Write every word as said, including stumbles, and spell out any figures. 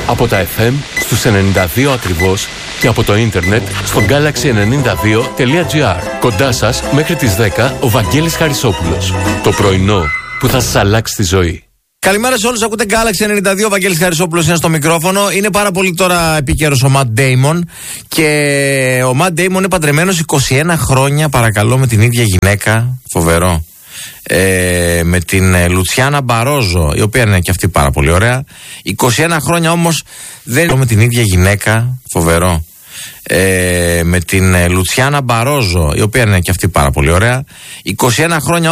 Από τα εφ εμ στους ενενήντα δύο ακριβώς και από το ίντερνετ στο γκάλαξι ενενήντα δύο τελεία τζι άρ. Κοντά σας μέχρι τις δέκα ο Βαγγέλης Χαρισόπουλος. Το πρωινό που θα σας αλλάξει τη ζωή. Καλημέρα σε όλους, ακούτε Galaxy ενενήντα δύο, Βαγγέλης Χαρισόπουλος είναι στο μικρόφωνο. Είναι πάρα πολύ τώρα επίκαιρος ο Matt Damon. Και ο Matt Damon είναι παντρεμένος είκοσι ένα χρόνια, παρακαλώ, με την ίδια γυναίκα. Φοβερό. Ε, με την Λουτσιάνα Μπαρόζο, η οποία είναι και αυτή πάρα πολύ ωραία. είκοσι ένα χρόνια όμως δεν είναι με την ίδια γυναίκα. Φοβερό. Ε, με την Λουτσιάνα Μπαρόζο, η οποία είναι και αυτή πάρα πολύ ωραία. είκοσι ένα χρόνια